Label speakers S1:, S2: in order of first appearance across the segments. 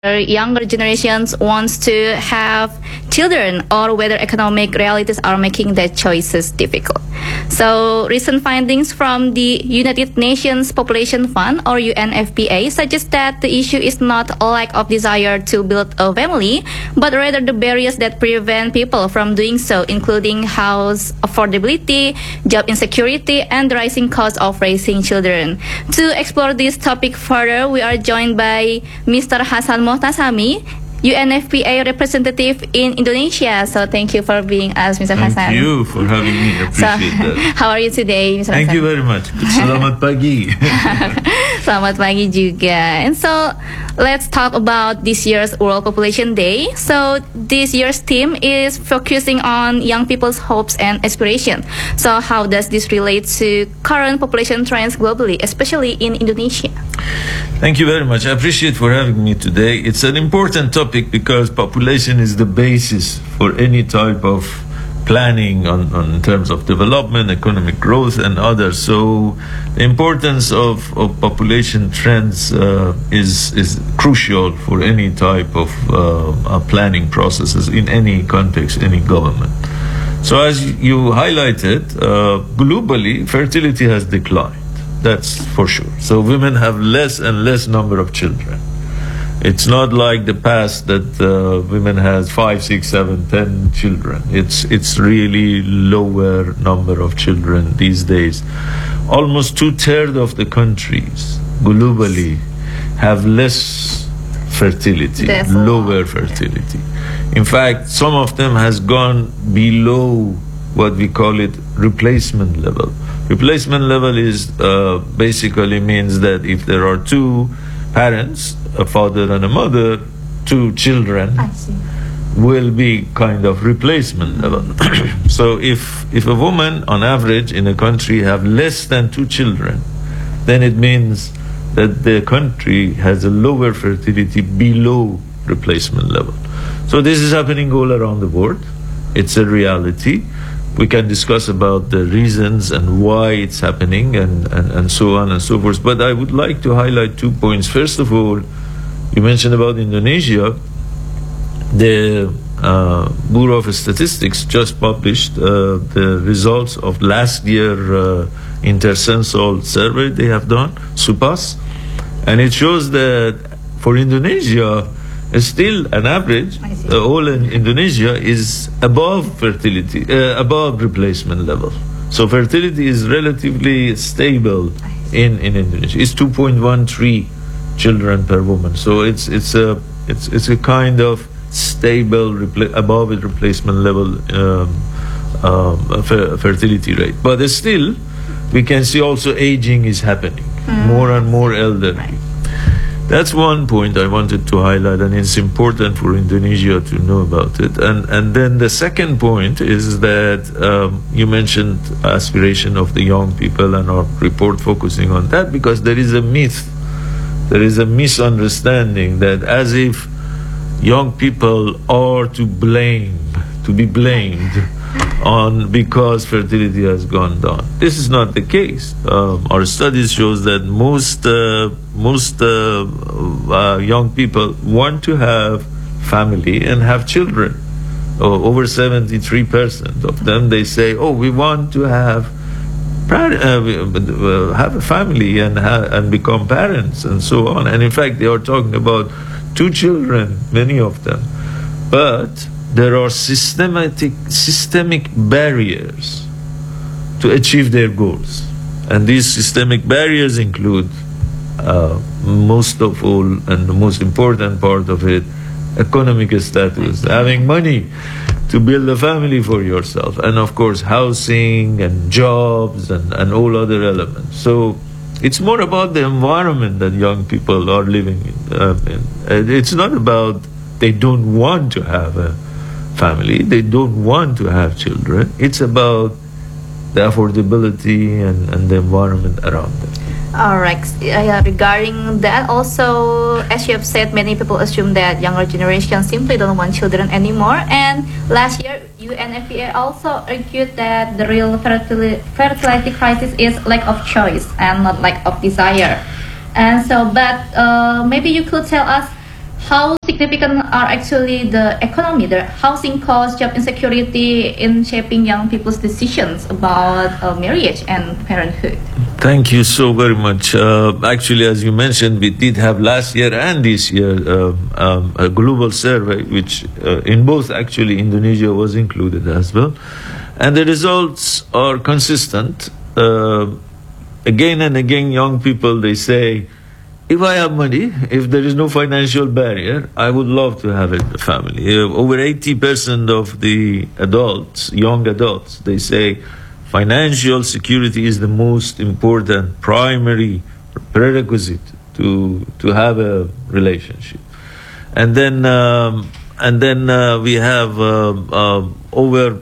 S1: younger generations wants to have children or whether economic realities are making their choices difficult. So recent findings from the United Nations Population Fund or UNFPA suggest that the issue is not a lack of desire to build a family, but rather the barriers that prevent people from doing so, including house affordability, job insecurity, and the rising cost of raising children. To explore this topic further, we are joined by Mr. Hasan Mohtasami, UNFPA representative in Indonesia. So thank you for being us, Mr. Hasan.
S2: Thank you for having me. Appreciate that.
S1: How are you today, Mr.
S2: Thank
S1: Hasan?
S2: you very much. Selamat pagi.
S1: Selamat pagi juga. And so let's talk about this year's World Population Day. So this year's theme is focusing on young people's hopes and aspirations. So how does this relate to current population trends globally, especially in Indonesia?
S2: Thank you very much. I appreciate for having me today. It's an important topic because population is the basis for any type of planning on terms of development, economic growth, and others. So the importance of population trends is crucial for any type of planning processes in any context, any government. So as you highlighted, globally, fertility has declined. That's for sure. So women have less and less number of children. It's not like the past that women has 5, 6, 7, 10 children. It's really lower number of children these days. Almost 2/3 of the countries globally have less fertility, lower fertility. In fact, some of them has gone below what we call it replacement level. Replacement level is basically means that if there are two parents, a father and a mother, two children will be kind of replacement level. So if a woman on average in a country have less than two children, then it means that the country has a lower fertility below replacement level. So this is happening all around the world. It's a reality. We can discuss about the reasons and why it's happening and so on and so forth. But I would like to highlight 2 points. First of all, you mentioned about Indonesia. The Bureau of Statistics just published the results of last year intercensal survey they have done, SUPAS. And it shows that for Indonesia, still an average, all in Indonesia is above fertility, above replacement level. So fertility is relatively stable in Indonesia. It's 2.13 children per woman. So it's a kind of stable above the replacement level fertility rate. But still, we can see also aging is happening. More and more elderly. That's one point I wanted to highlight, and it's important for Indonesia to know about it. And then the second point is that you mentioned aspiration of the young people and our report focusing on that because there is a myth, there is a misunderstanding that as if young people are to be blamed on because fertility has gone down. This is not the case. Our studies shows that most young people want to have family and have children. Over 73% of them, they say, "Oh, we want to have a family and become parents and so on." And in fact, they are talking about 2 children, many of them, but there are systemic barriers to achieve their goals. And these systemic barriers include, most of all, and the most important part of it, economic status, having money to build a family for yourself, and of course housing and jobs and all other elements. So it's more about the environment that young people are living in. It's not about they don't want to have a family, they don't want to have children. It's about the affordability and the environment around them.
S1: All right. Regarding that, also, as you have said, many people assume that younger generations simply don't want children anymore. And last year, UNFPA also argued that the real fertility crisis is lack of choice and not lack of desire. And so, but maybe you could tell us how significant are actually the economy, the housing cost, job insecurity in shaping young people's decisions about marriage and parenthood?
S2: Thank you so very much. Actually, as you mentioned, we did have last year and this year a global survey, which in both actually Indonesia was included as well. And the results are consistent. Again and again, young people, they say, if I have money, if there is no financial barrier, I would love to have a family. Over 80% of the adults, young adults, they say financial security is the most important primary prerequisite to have a relationship. And then we have over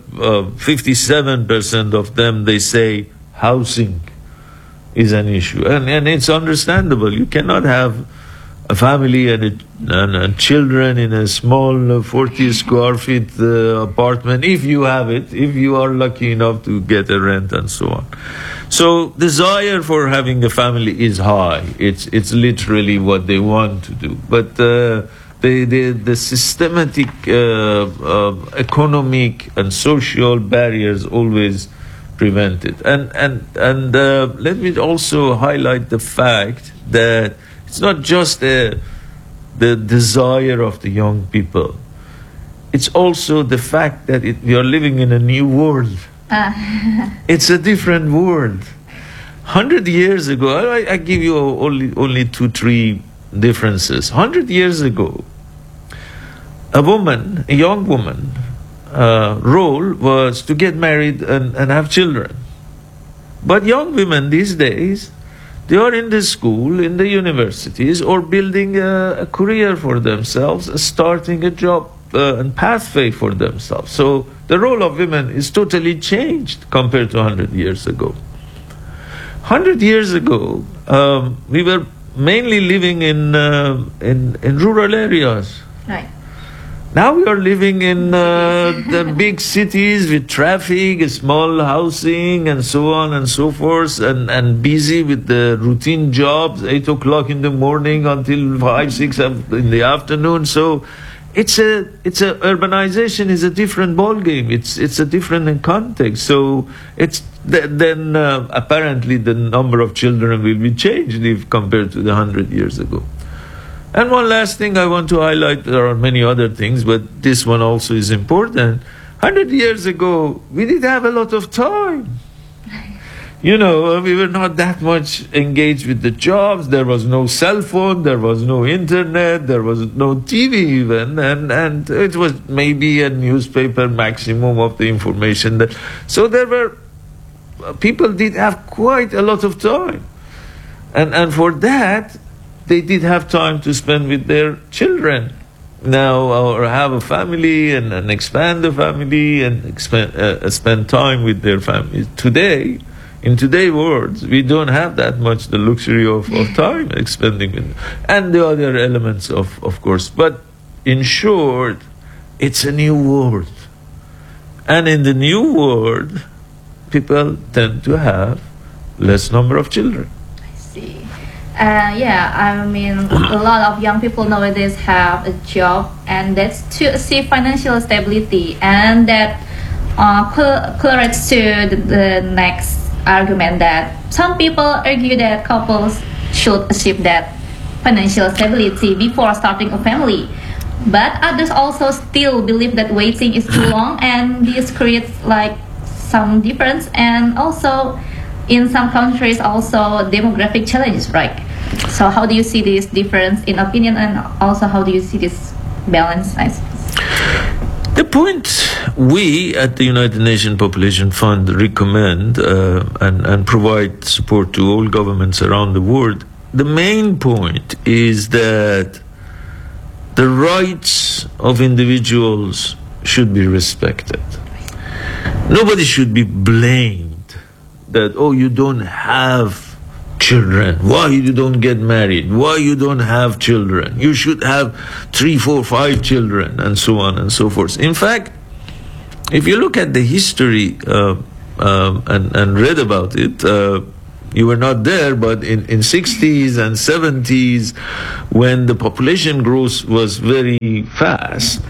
S2: 57% of them, they say housing is an issue, and it's understandable. You cannot have a family and children in a small 40 square feet apartment if you have it, if you are lucky enough to get a rent and so on. So desire for having a family is high. It's literally what they want to do, but the systematic economic and social barriers always prevent it. And let me also highlight the fact that it's not just the desire of the young people. It's also the fact that we are living in a new world. It's a different world. 100 years ago, I give you only 2-3 differences. 100 years ago, a young woman, role was to get married and have children. But young women these days, they are in the school, in the universities, or building a career for themselves, starting a job and pathway for themselves. So the role of women is totally changed compared to 100 years ago. 100 years ago, we were mainly living in rural areas.
S1: Right.
S2: Now we are living in the big cities with traffic, small housing, and so on and so forth, and busy with the routine jobs, 8 o'clock in the morning until 5, 6 in the afternoon. So urbanization is a different ballgame. It's a different context. So then apparently the number of children will be changed if compared to the 100 years ago. And one last thing I want to highlight, there are many other things, but this one also is important. 100 years ago, we did have a lot of time. We were not that much engaged with the jobs. There was no cell phone, there was no internet, there was no TV even, and it was maybe a newspaper maximum of the information. So people did have quite a lot of time. And for that, they did have time to spend with their children now, or have a family and expand the family and spend time with their families. Today, in today's world, we don't have that much the luxury of time spending with them. And the other elements, of course. But in short, it's a new world. And in the new world, people tend to have less number of children.
S1: I see. I mean, a lot of young people nowadays have a job, and that's to achieve financial stability, and that correlates to the next argument that some people argue that couples should achieve that financial stability before starting a family. But others also still believe that waiting is too long, and this creates like some difference, and also in some countries also demographic challenges, right? So how do you see this difference in opinion, and also how do you see this balance?
S2: The point we at the United Nations Population Fund recommend and provide support to all governments around the world, the main point is that the rights of individuals should be respected. Nobody should be blamed that, oh, you don't have children, why you don't get married, why you don't have children, you should have 3, 4, 5 children, and so on and so forth. In fact, if you look at the history and read about it, you were not there, but in 60s and 70s, when the population growth was very fast,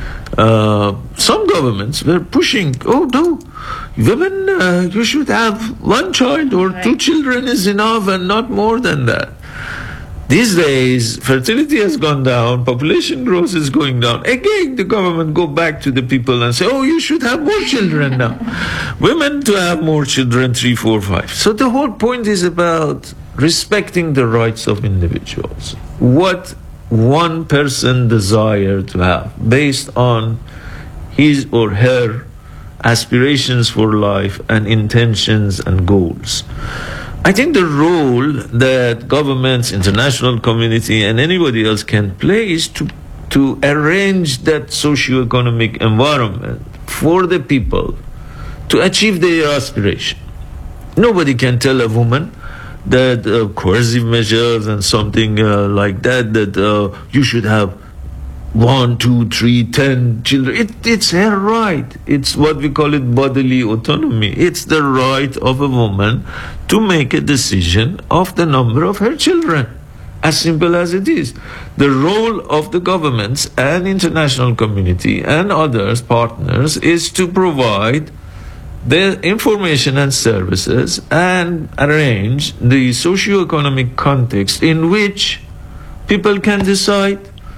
S2: some governments were pushing, oh no, women, you should have one child or two children is enough and not more than that. These days, fertility has gone down, population growth is going down. Again, the government go back to the people and say, oh, you should have more children now. Women to have more children, 3, 4, 5. So the whole point is about respecting the rights of individuals. What one person desires to have based on his or her aspirations for life and intentions and goals. I think the role that governments, international community, and anybody else can play is to arrange that socio-economic environment for the people to achieve their aspiration. Nobody can tell a woman that coercive measures and something like that you should have 1, 2, 3, 10 children. It's her right. It's what we call it bodily autonomy. It's the right of a woman to make a decision of the number of her children. As simple as it is. The role of the governments and international community and others, partners, is to provide the information and services and arrange the socio-economic context in which people can decide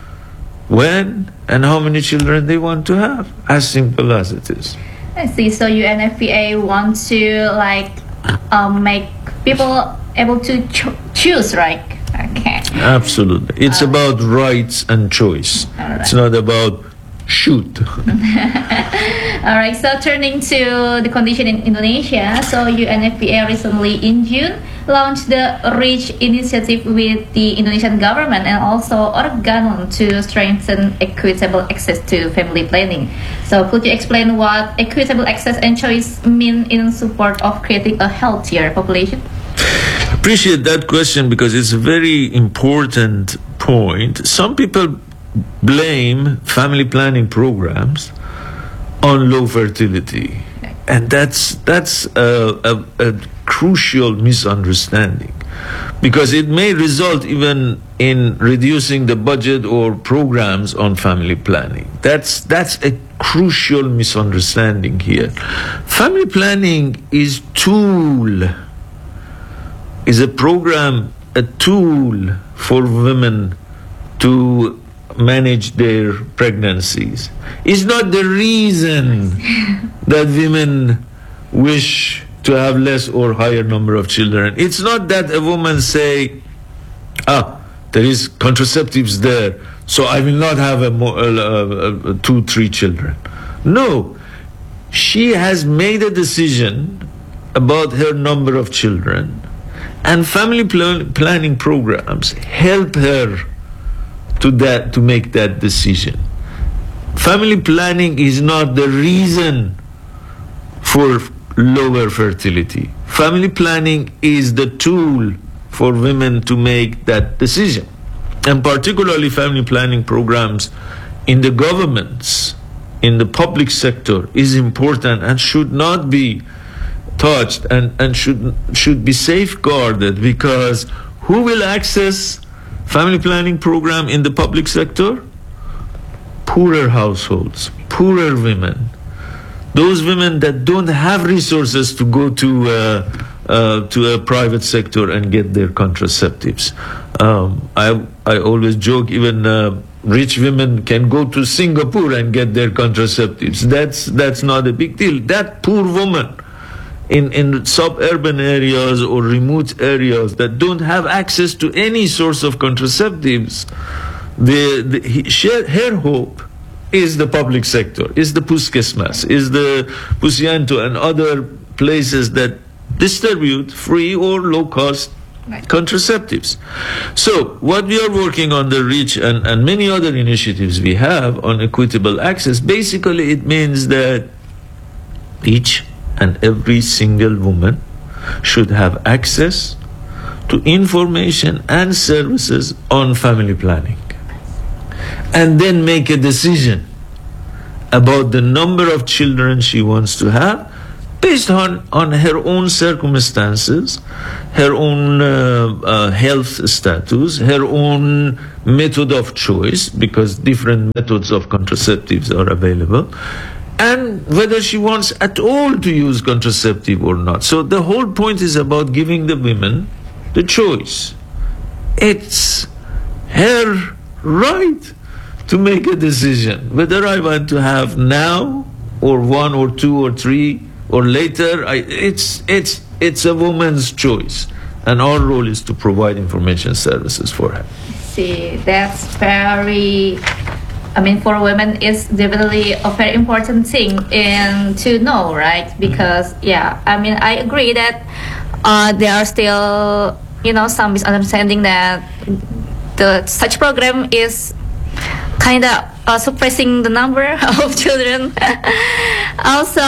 S2: when and how many children they want to have. As simple as it is.
S1: I see. So UNFPA want to make people able to choose, right? Okay.
S2: Absolutely. It's about rights and choice.
S1: Right.
S2: It's not about shoot.
S1: All right. So turning to the condition in Indonesia, so UNFPA recently in June launched the REACH initiative with the Indonesian government and also Organon to strengthen equitable access to family planning. So could you explain what equitable access and choice mean in support of creating a healthier population?
S2: Appreciate that question because it's a very important point. Some people blame family planning programs on low fertility, and that's a crucial misunderstanding, because it may result even in reducing the budget or programs on family planning. That's a crucial misunderstanding here. Family planning is a program, a tool for women to manage their pregnancies. It's not the reason that women wish to have less or higher number of children. It's not that a woman say, there is contraceptives there, so I will not have 2, 3 children. No, she has made a decision about her number of children, and family planning programs help her to make that decision. Family planning is not the reason for lower fertility. Family planning is the tool for women to make that decision. And particularly family planning programs in the governments, in the public sector, is important and should not be touched and should be safeguarded, because who will access family planning program in the public sector? Poorer households, poorer women. Those women that don't have resources to go to a private sector and get their contraceptives. I always joke, even rich women can go to Singapore and get their contraceptives. That's not a big deal. That poor woman in suburban areas or remote areas that don't have access to any source of contraceptives, her hope is the public sector, is the Puskesmas, is the Pusianto and other places that distribute free or low-cost contraceptives. So what we are working on, the REACH and many other initiatives we have on equitable access, basically it means that each and every single woman should have access to information and services on family planning, and then make a decision about the number of children she wants to have based on her own circumstances, her own health status, her own method of choice, because different methods of contraceptives are available, and whether she wants at all to use contraceptive or not. So the whole point is about giving the women the choice. It's her right to make a decision whether I want to have now or 1 or 2 or 3 or later. It's a woman's choice, and our role is to provide information services for her.
S1: See, that's very, I mean, for women, it's definitely a very important thing and to know, right? Because, yeah, I mean, I agree that there are still, some misunderstanding that such program is kind of suppressing the number of children. Also,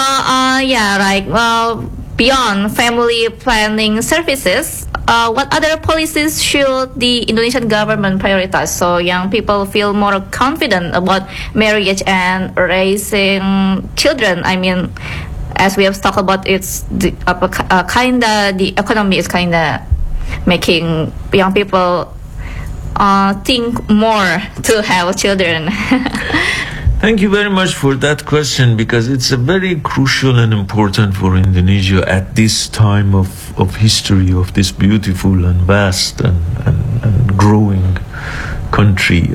S1: beyond family planning services, what other policies should the Indonesian government prioritize so young people feel more confident about marriage and raising children? I mean, as we have talked about, it's the economy is kinda making young people think more to have children.
S2: Thank you very much for that question, because it's a very crucial and important for Indonesia at this time of history of this beautiful and vast and growing country.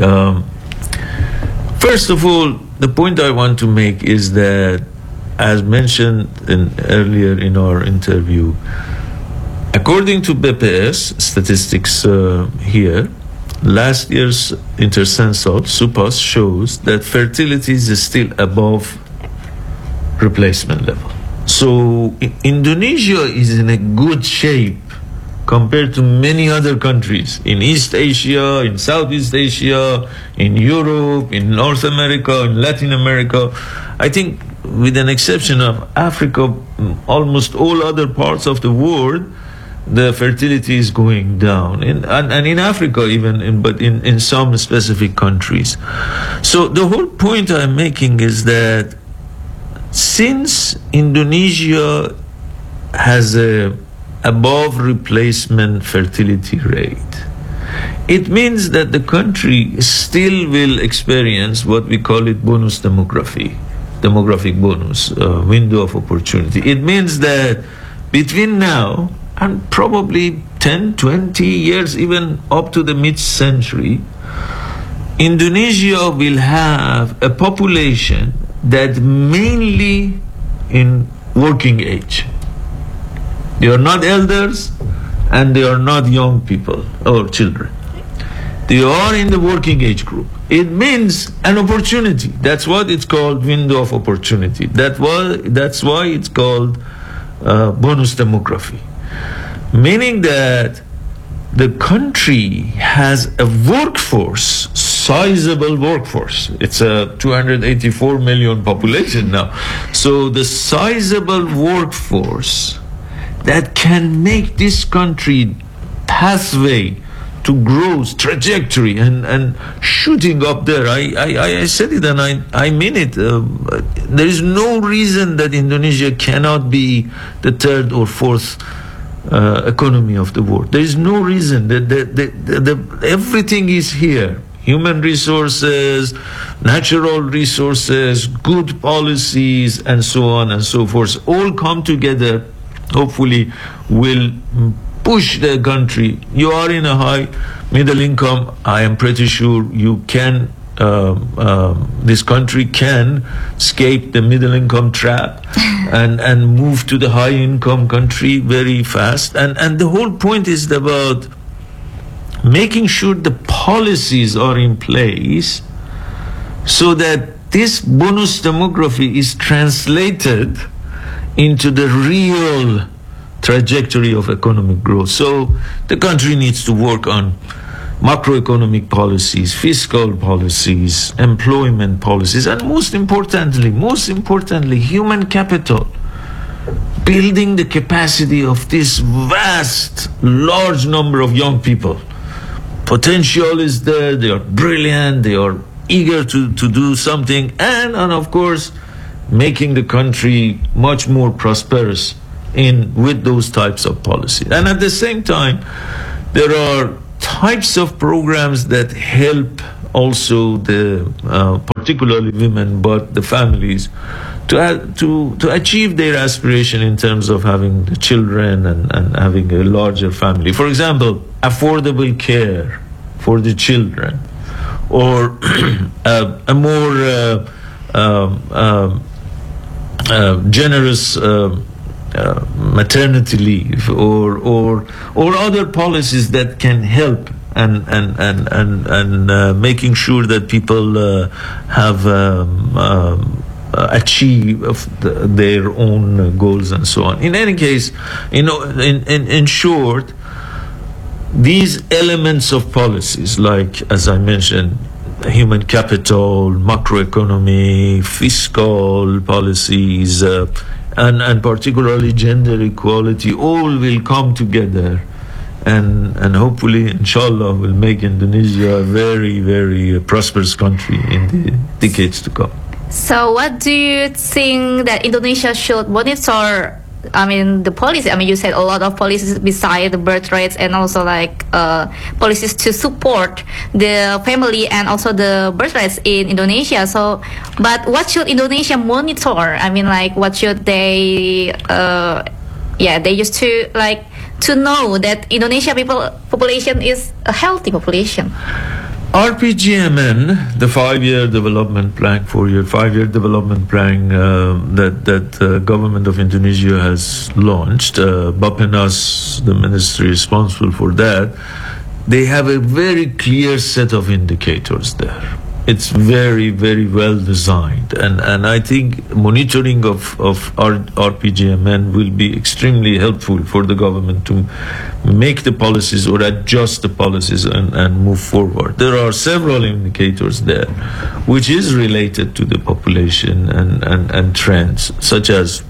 S2: First of all, the point I want to make is that, as mentioned earlier in our interview, according to BPS statistics here, last year's intercensal, SUPAS, shows that fertility is still above replacement level. So Indonesia is in a good shape compared to many other countries in East Asia, in Southeast Asia, in Europe, in North America, in Latin America. I think with an exception of Africa, almost all other parts of the world, the fertility is going down, and in Africa even, but in some specific countries. So the whole point I'm making is that since Indonesia has a above replacement fertility rate, it means that the country still will experience what we call it bonus demographic bonus, window of opportunity. It means that between now and probably 10, 20 years, even up to the mid-century, Indonesia will have a population that mainly in working age. They are not elders and they are not young people or children. They are in the working age group. It means an opportunity. That's what it's called, window of opportunity. That's why it's called bonus demography. Meaning that the country has a workforce, sizable workforce. It's a 284 million population now. So the sizable workforce that can make this country pathway to growth, trajectory, and shooting up there. I said it and I mean it. There is no reason that Indonesia cannot be the third or fourth economy of the world. There is no reason that everything is here. Human resources, natural resources, good policies, and so on and so forth, all come together, hopefully will push the country. You are in a high middle income, I am pretty sure you can, this country can escape the middle income trap and move to the high income country very fast. And the whole point is about making sure the policies are in place so that this bonus demography is translated into the real trajectory of economic growth. So the country needs to work on macroeconomic policies, fiscal policies, employment policies, and most importantly, human capital. Building the capacity of this vast, large number of young people. Potential is there, they are brilliant, they are eager to do something, and of course, making the country much more prosperous with those types of policies. And at the same time, there are types of programs that help also particularly women, but the families, to achieve their aspiration in terms of having the children and having a larger family. For example, affordable care for the children, or a more generous maternity leave, or other policies that can help and making sure that people have achieve their own goals and so on. In any case, in short, these elements of policies, like, as I mentioned, human capital, macroeconomy, fiscal policies, and particularly gender equality, all will come together and hopefully, inshallah, will make Indonesia a very, very prosperous country in the decades to come.
S1: So what do you think that Indonesia should monitor? I mean, the policy. I mean, you said a lot of policies beside the birth rates, and also like policies to support the family and also the birth rates in Indonesia. So, but what should Indonesia monitor? I mean, like, what should they? They used to like to know that Indonesia population is a healthy population.
S2: RPGMN, the 5-year development plan, 5-year development plan that government of Indonesia has launched, Bappenas, the ministry responsible for that, they have a very clear set of indicators there. It's very, very well designed, and I think monitoring of RPGMN will be extremely helpful for the government to make the policies or adjust the policies and move forward. There are several indicators there which is related to the population and trends, such as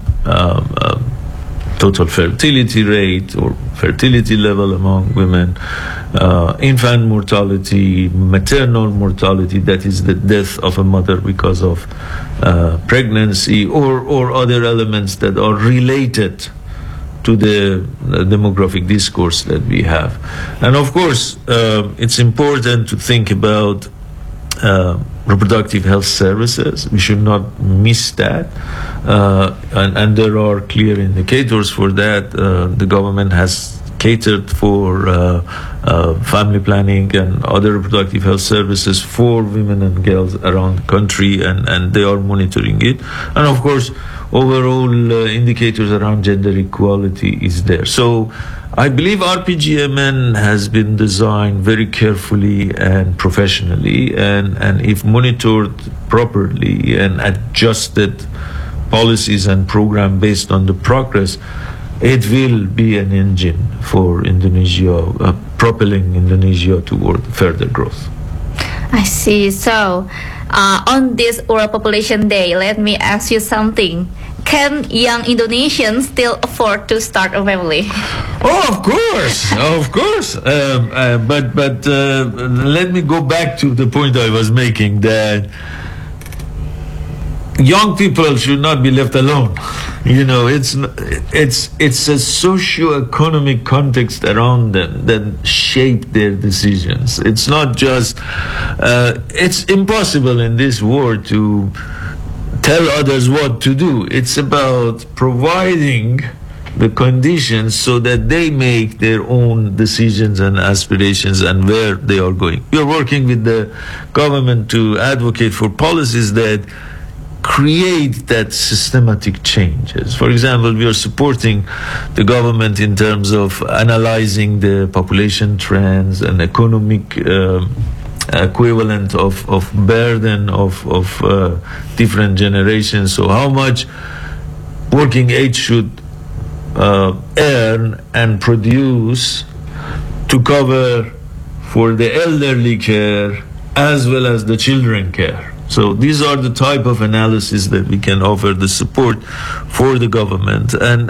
S2: total fertility rate or fertility level among women, infant mortality, maternal mortality, that is the death of a mother because of pregnancy, or other elements that are related to the demographic discourse that we have. And of course, it's important to think about reproductive health services. We should not miss that. And there are clear indicators for that. The government has catered for family planning and other reproductive health services for women and girls around the country, and they are monitoring it. And of course, overall indicators around gender equality is there. So I believe RPGMN has been designed very carefully and professionally, and if monitored properly and adjusted policies and program based on the progress, it will be an engine for Indonesia, propelling Indonesia toward further growth.
S1: I see. So, on this World Population Day, let me ask you something. Can young Indonesians still afford to start a family?
S2: Oh, of course. But let me go back to the point I was making, that young people should not be left alone. You know, it's a socio-economic context around them that shape their decisions. It's not just it's impossible in this world to tell others what to do. It's about providing the conditions so that they make their own decisions and aspirations and where they are going. We are working with the government to advocate for policies that create that systematic changes. For example, we are supporting the government in terms of analyzing the population trends and economic equivalent of burden of different generations. So how much working age should earn and produce to cover for the elderly care as well as the children care. So these are the type of analysis that we can offer the support for the government, and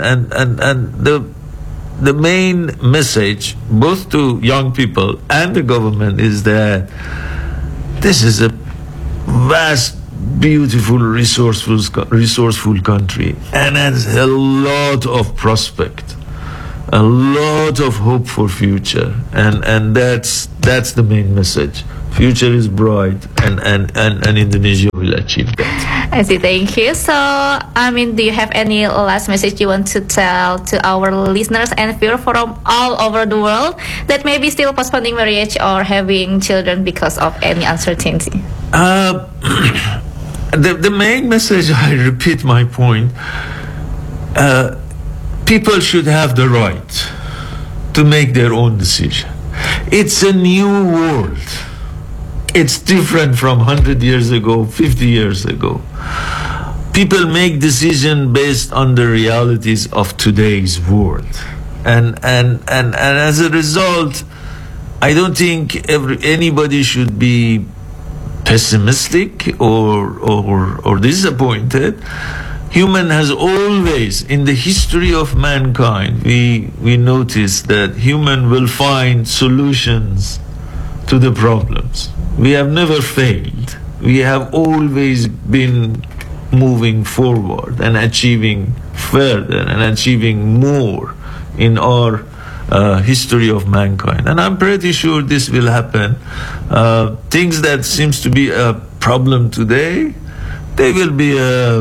S2: the main message both to young people and the government is that this is a vast beautiful, resourceful country, and has a lot of prospect, a lot of hope for future, and that's the main message. Future is bright, and Indonesia will achieve that.
S1: I see. Thank you. So, do you have any last message you want to tell to our listeners and viewers from all over the world that may be still postponing marriage or having children because of any uncertainty?
S2: The main message, I repeat my point, people should have the right to make their own decision. It's a new world. It's different from 100 years ago, 50 years ago. People make decisions based on the realities of today's world. And as a result, I don't think anybody should be pessimistic or disappointed. Human has always, in the history of mankind, we notice that human will find solutions to the problems. We have never failed. We have always been moving forward and achieving further and achieving more in our history of mankind. And I'm pretty sure this will happen. Things that seems to be a problem today, they will be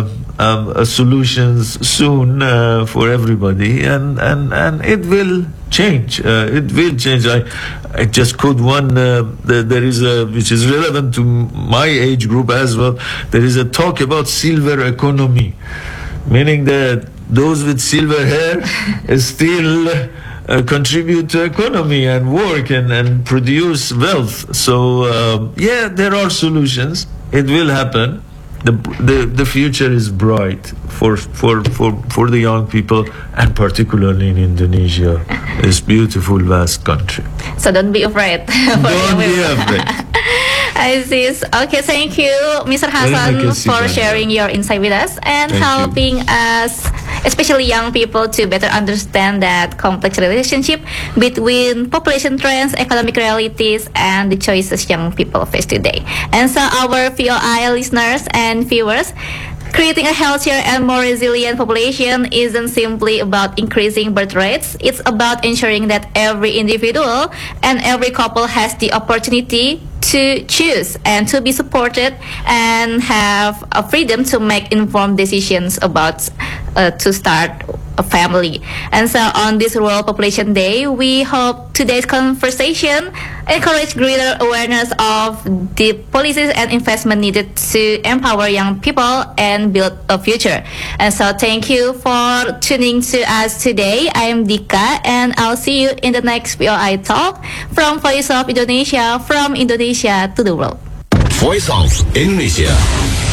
S2: solutions soon for everybody, and it will change. It will change. I just quote one. There is which is relevant to my age group as well. There is a talk about silver economy, meaning that those with silver hair still contribute to economy and work and produce wealth. So there are solutions. It will happen. The future is bright for the young people, and particularly in Indonesia, this beautiful vast country.
S1: So don't be afraid.
S2: Don't be afraid.
S1: I see. Okay, thank you, Mr. Hassan, for sharing your insight with us and helping us, especially young people, to better understand that complex relationship between population trends, economic realities, and the choices young people face today. And so our VOI listeners and viewers, creating a healthier and more resilient population isn't simply about increasing birth rates. It's about ensuring that every individual and every couple has the opportunity to choose and to be supported and have a freedom to make informed decisions about to start a family. And so on this World Population Day, we hope today's conversation encourage greater awareness of the policies and investment needed to empower young people and build a future. And so thank you for tuning to us today. I am Dika, and I'll see you in the next VOI Talk from Voice of Indonesia, from Indonesia to the world.
S3: Voice of Indonesia.